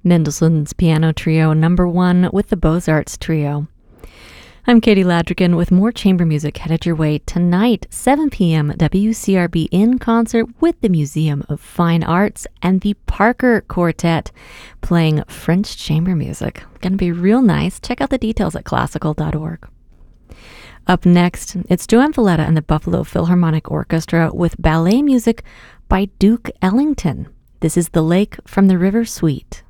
Mendelssohn's Piano Trio #1 with the Beaux-Arts Trio. I'm Katie Ladrigan with more chamber music headed your way tonight, 7 p.m. WCRB in concert with the Museum of Fine Arts and the Parker Quartet playing French chamber music. Gonna be real nice. Check out the details at classical.org. Up next, it's Joan Valletta and the Buffalo Philharmonic Orchestra with ballet music by Duke Ellington. This is The Lake from the River Suite.